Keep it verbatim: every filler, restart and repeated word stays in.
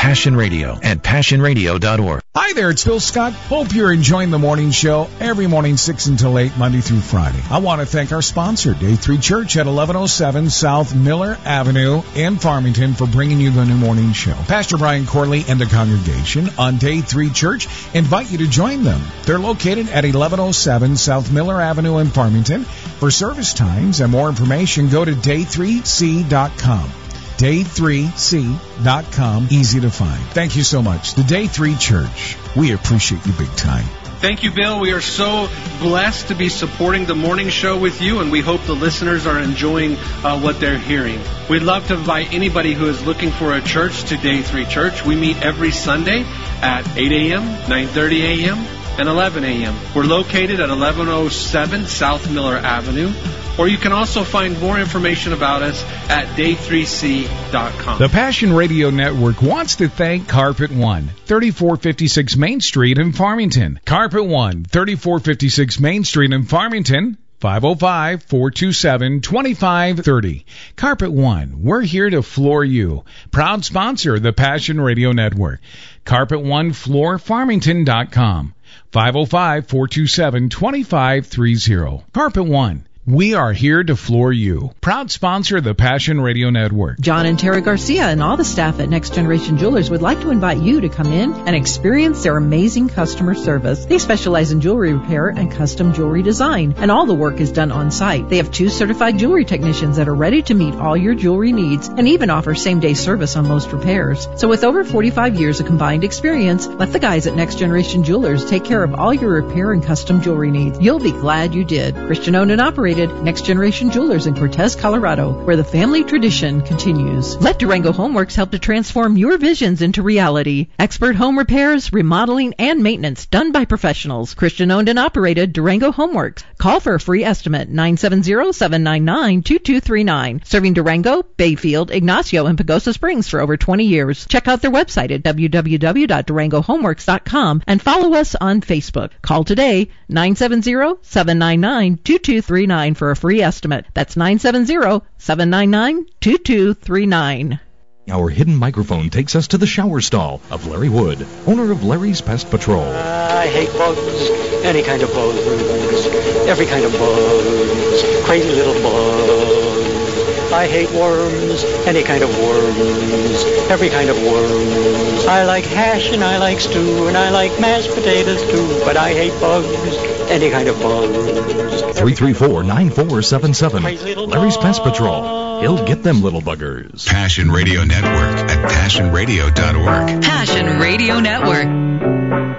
Passion Radio at passion radio dot org. Hi there, it's Phil Scott. Hope you're enjoying the morning show every morning, six until eight, Monday through Friday. I want to thank our sponsor, Day three Church at eleven oh seven South Miller Avenue in Farmington, for bringing you the new morning show. Pastor Brian Corley and the congregation on Day three Church invite you to join them. They're located at eleven oh seven South Miller Avenue in Farmington. For service times and more information, go to day three c dot com. day three c dot com. Easy to find. Thank you so much. The Day three Church. We appreciate you big time. Thank you, Bill. We are so blessed to be supporting the morning show with you, and we hope the listeners are enjoying uh, what they're hearing. We'd love to invite anybody who is looking for a church to Day three Church. We meet every Sunday at eight a.m., nine thirty a.m., and eleven a.m. We're located at eleven oh seven South Miller Avenue, or you can also find more information about us at day three c dot com. The Passion Radio Network wants to thank Carpet One, thirty-four fifty-six Main Street in Farmington. Carpet One, thirty-four fifty-six Main Street in Farmington. five oh five, four two seven, two five three oh. Carpet One, we're here to floor you. Proud sponsor of the Passion Radio Network. Carpet One Floor Farmington dot com. five oh five, four two seven, two five three oh. Carpet One. We are here to floor you. Proud sponsor of the Passion Radio Network. John and Tara Garcia and all the staff at Next Generation Jewelers would like to invite you to come in and experience their amazing customer service. They specialize in jewelry repair and custom jewelry design, and all the work is done on site. They have two certified jewelry technicians that are ready to meet all your jewelry needs and even offer same-day service on most repairs. So with over forty-five years of combined experience, let the guys at Next Generation Jewelers take care of all your repair and custom jewelry needs. You'll be glad you did. Christian-owned and operated Next Generation Jewelers in Cortez, Colorado, where the family tradition continues. Let Durango Homeworks help to transform your visions into reality. Expert home repairs, remodeling, and maintenance done by professionals. Christian-owned and operated Durango Homeworks. Call for a free estimate, nine seven zero, seven nine nine, two two three nine. Serving Durango, Bayfield, Ignacio, and Pagosa Springs for over twenty years. Check out their website at w w w dot durango homeworks dot com and follow us on Facebook. Call today, nine seven zero, seven nine nine, two two three nine. For a free estimate. That's nine seven zero, seven nine nine, two two three nine. Our hidden microphone takes us to the shower stall of Larry Wood, owner of Larry's Pest Patrol. Uh, I hate bugs, any kind of bugs, every kind of bugs, crazy little bugs. I hate worms, any kind of worms, every kind of worms. I like hash and I like stew and I like mashed potatoes too, but I hate bugs, any kind of bugs. three three four, nine four seven seven. Larry's Pest Patrol. He'll get them little buggers. Passion Radio Network at passion radio dot org. Passion Radio Network.